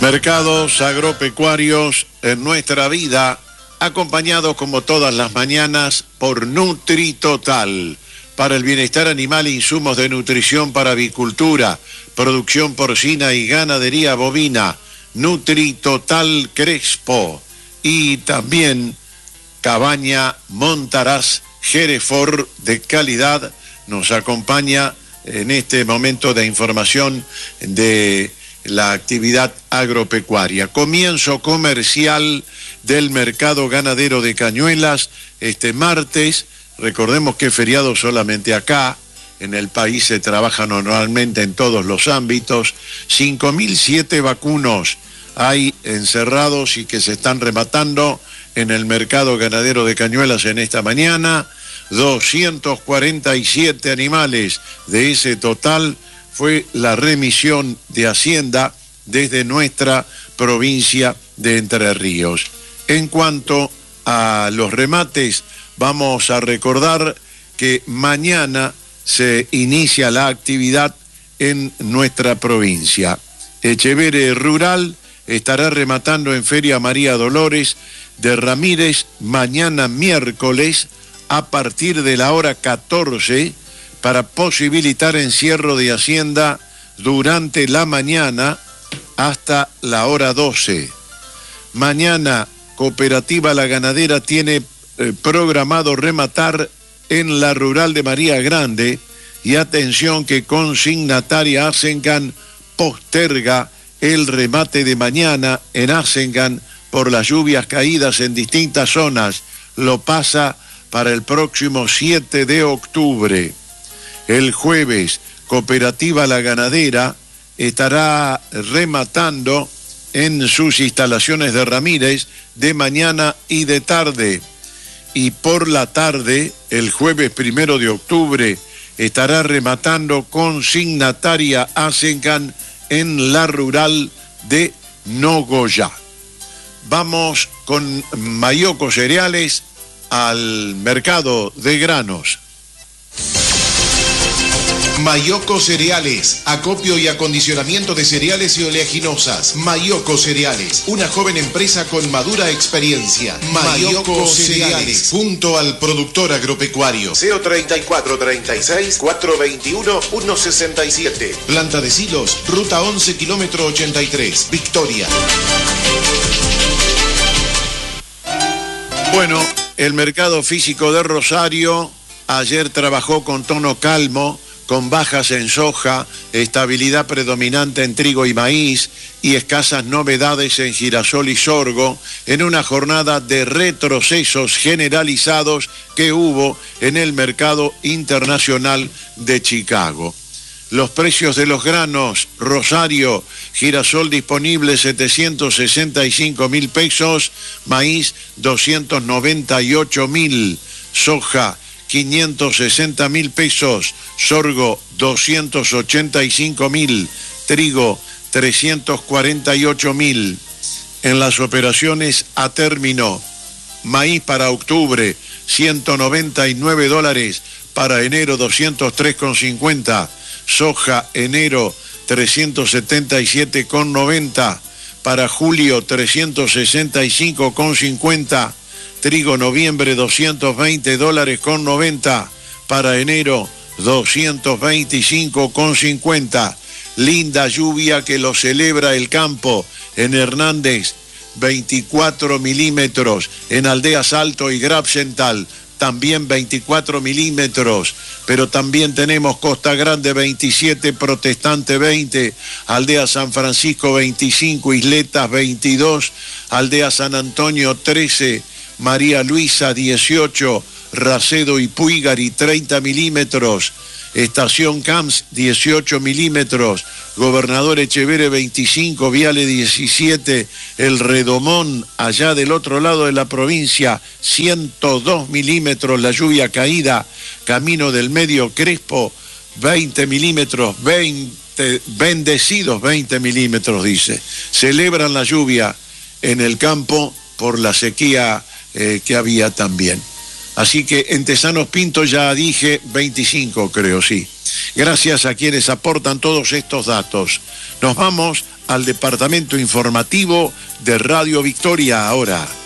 Mercados agropecuarios en nuestra vida, acompañados como todas las mañanas por NutriTotal, para el bienestar animal e insumos de nutrición para avicultura, producción porcina y ganadería bovina, NutriTotal Crespo, y también Cabaña Montaraz Hereford de calidad nos acompaña en este momento de información de la actividad agropecuaria. Comienzo comercial del mercado ganadero de Cañuelas este martes. Recordemos que es feriado solamente acá. En el país se trabaja normalmente en todos los ámbitos. 5.007 vacunos hay encerrados y que se están rematando en el mercado ganadero de Cañuelas en esta mañana. 247 animales de ese total fue la remisión de Hacienda desde nuestra provincia de Entre Ríos. En cuanto a los remates, vamos a recordar que mañana se inicia la actividad en nuestra provincia. Echeverre Rural estará rematando en Feria María Dolores de Ramírez mañana miércoles a partir de la hora 14 para posibilitar encierro de Hacienda durante la mañana hasta la hora 12. Mañana Cooperativa La Ganadera tiene programado rematar en la rural de María Grande, y atención que consignataria Asengan posterga el remate de mañana en Asengan por las lluvias caídas en distintas zonas. Lo pasa para el próximo 7 de octubre. El jueves, Cooperativa La Ganadera estará rematando en sus instalaciones de Ramírez de mañana y de tarde. Y por la tarde, el jueves 1 de octubre, estará rematando consignataria Asengan en la rural de Nogoyá. Vamos con Mayoco Cereales al mercado de granos. Mayoco Cereales, acopio y acondicionamiento de cereales y oleaginosas. Mayoco Cereales, una joven empresa con madura experiencia. Mayoco Cereales, junto al productor agropecuario. CO 3436 421 167. Planta de Silos, ruta 11, kilómetro 83, Victoria. Bueno, el mercado físico de Rosario ayer trabajó con tono calmo, con bajas en soja, estabilidad predominante en trigo y maíz y escasas novedades en girasol y sorgo, en una jornada de retrocesos generalizados que hubo en el mercado internacional de Chicago. Los precios de los granos: Rosario, girasol disponible 765.000 pesos, maíz 298.000, soja 560.000 pesos, sorgo 285.000, trigo 348.000. En las operaciones a término, maíz para octubre $199, para enero 203,50, soja enero 377,90, para julio 365,50, trigo noviembre $220,90, para enero 225,50. Linda lluvia que lo celebra el campo en Hernández, 24 milímetros, en Aldeas Alto y Grabsental también 24 milímetros, pero también tenemos Costa Grande 27, Protestante 20, Aldea San Francisco 25, Isletas 22, Aldea San Antonio 13, María Luisa 18, Racedo y Puigari 30 milímetros, Estación Camps 18 milímetros, Gobernador Echeverre 25, Viale 17, El Redomón, allá del otro lado de la provincia, 102 milímetros la lluvia caída, Camino del Medio Crespo 20 milímetros, bendecidos 20 milímetros, dice. Celebran la lluvia en el campo por la sequía que había también. Así que en Tesanos Pinto ya dije 25, creo, sí. Gracias a quienes aportan todos estos datos. Nos vamos al departamento informativo de Radio Victoria ahora.